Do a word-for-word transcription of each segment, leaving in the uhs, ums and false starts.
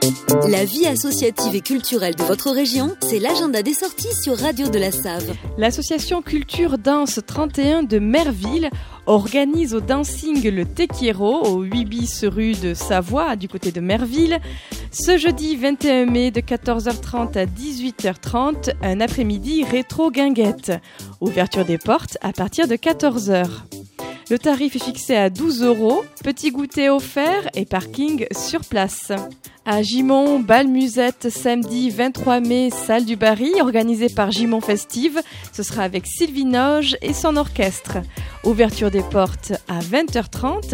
La vie associative et culturelle de votre région, c'est l'agenda des sorties sur Radio de la Save. L'association Culture Danse trente et un de Merville organise au dancing le Tequiero au huit bis rue de Savoie du côté de Merville ce jeudi vingt et un mai de quatorze heures trente à dix-huit heures trente, un après-midi rétro guinguette. Ouverture des portes à partir de quatorze heures. Le tarif est fixé à douze euros, petit goûter offert et parking sur place. À Gimont, bal musette samedi vingt-trois mai, salle du Barry, organisée par Gimont Festive. Ce sera avec Sylvie Noge et son orchestre. Ouverture des portes à vingt heures trente.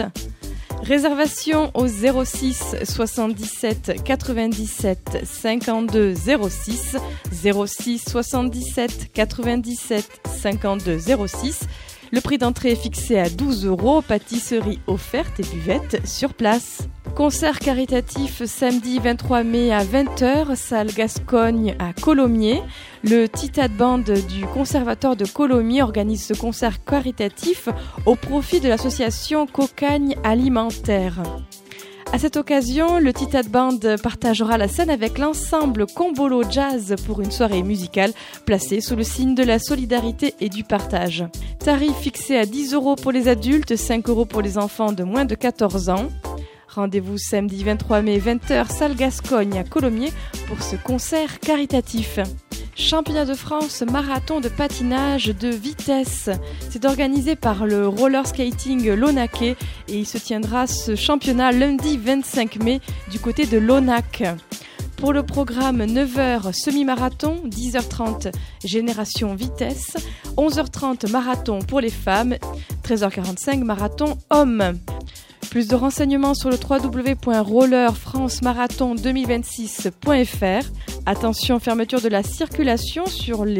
Réservation au zéro six soixante-dix-sept quatre-vingt-dix-sept cinquante-deux zéro six, zéro six soixante-dix-sept quatre-vingt-dix-sept cinquante-deux zéro six. Le prix d'entrée est fixé à douze euros, pâtisserie offerte et buvette sur place. Concert caritatif samedi vingt-trois mai à vingt heures, salle Gascogne à Colomiers. Le Titat Band du Conservatoire de Colomiers organise ce concert caritatif au profit de l'association Cocagne Alimentaire. À cette occasion, le Titat Band partagera la scène avec l'ensemble Combolo Jazz pour une soirée musicale placée sous le signe de la solidarité et du partage. Tarif fixé à dix euros pour les adultes, cinq euros pour les enfants de moins de quatorze ans. Rendez-vous samedi vingt-trois mai vingt heures, salle Gascogne à Colomiers pour ce concert caritatif. Championnat de France marathon de patinage de vitesse. C'est organisé par le roller skating Launaquais et il se tiendra ce championnat lundi vingt-cinq mai du côté de Launac. Pour le programme neuf heures semi-marathon, dix heures trente génération vitesse, onze heures trente marathon pour les femmes, treize heures quarante-cinq marathon hommes. Plus de renseignements sur le w w w point roller france marathon deux mille vingt-six point f r. Attention, fermeture de la circulation sur les